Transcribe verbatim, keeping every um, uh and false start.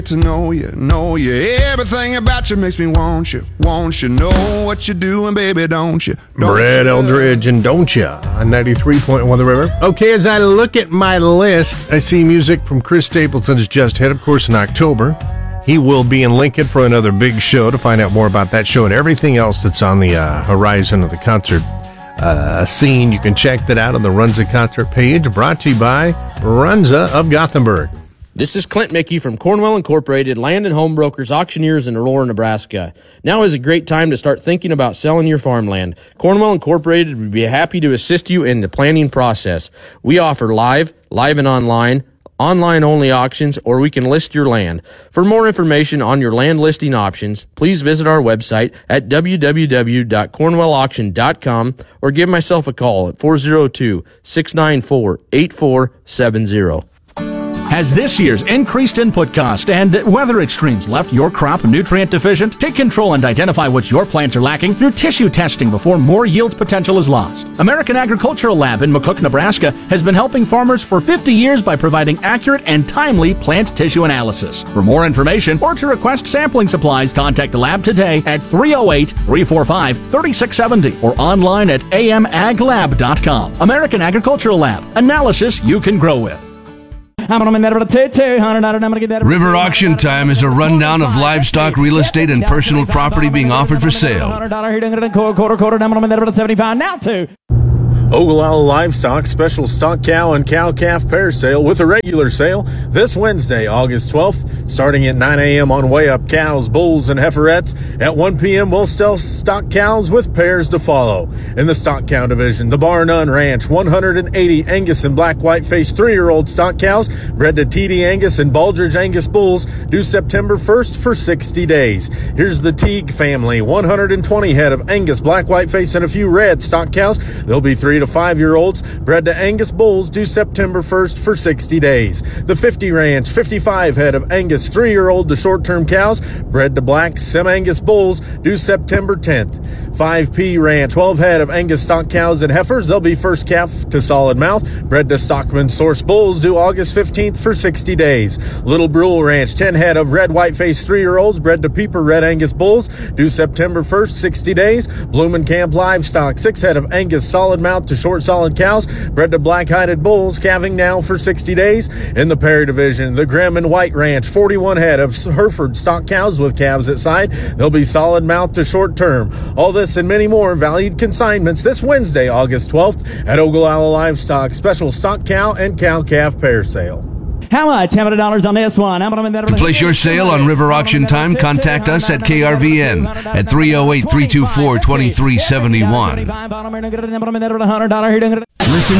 to know you, know you. Everything about you makes me want you, want you. Know what you're doing, baby, don't you? Don't Brad you? Eldridge and Don't Ya on ninety-three point one The River. Okay, as I look at my list, I see music from Chris Stapleton's Just Hit, of course, in October. He will be in Lincoln for another big show. To find out more about that show and everything else that's on the uh, horizon of the concert uh, scene, you can check that out on the Runza concert page, brought to you by Runza of Gothenburg. This is Clint Mickey from Cornwell Incorporated, Land and Home Brokers, Auctioneers in Aurora, Nebraska. Now is a great time to start thinking about selling your farmland. Cornwell Incorporated would be happy to assist you in the planning process. We offer live, live and online, online-only auctions, or we can list your land. For more information on your land listing options, please visit our website at w w w dot cornwell auction dot com or give myself a call at four oh two, six nine four, eight four seven zero. Has this year's increased input cost and weather extremes left your crop nutrient deficient? Take control and identify what your plants are lacking through tissue testing before more yield potential is lost. American Agricultural Lab in McCook, Nebraska has been helping farmers for fifty years by providing accurate and timely plant tissue analysis. For more information or to request sampling supplies, contact the lab today at three oh eight, three four five, three six seven oh or online at a m ag lab dot com. American Agricultural Lab. Analysis you can grow with. River Auction Time is a rundown of livestock, real estate, and personal property being offered for sale. Ogallala Livestock special stock cow and cow-calf pair sale with a regular sale this Wednesday, August twelfth, starting at nine a.m. on way up cows, bulls, and heiferettes. At one p.m. we'll sell stock cows with pairs to follow. In the stock cow division, the Bar None Ranch one hundred eighty Angus and black white-faced three-year-old stock cows bred to T D Angus and Baldridge Angus bulls due September first for sixty days. Here's the Teague family, one hundred twenty head of Angus black white-faced and a few red stock cows. They'll be three to five-year-olds bred to Angus bulls due September first for sixty days. The fifty Ranch, fifty-five head of Angus three-year-old to short-term cows bred to black Sem-Angus bulls due September tenth. five P Ranch, twelve head of Angus stock cows and heifers. They'll be first calf to solid mouth bred to Stockman source bulls due August fifteenth for sixty days. Little Brule Ranch, ten head of red white-faced three-year-olds bred to Peeper red Angus bulls due September first, sixty days. Bloomin' Camp Livestock, six head of Angus solid mouth to short solid cows bred to black-hided bulls, calving now for sixty days. In the Perry division, the Grimm and White Ranch, forty-one head of Hereford stock cows with calves at side. They'll be solid mouth to short term. All this and many more valued consignments this Wednesday, August twelfth at Ogallala Livestock special stock cow and cow-calf pair sale. How much? How many dollars on this one? To place your sale on River Auction Time, contact us at K R V N at three oh eight, three two four, two three seven one. Listen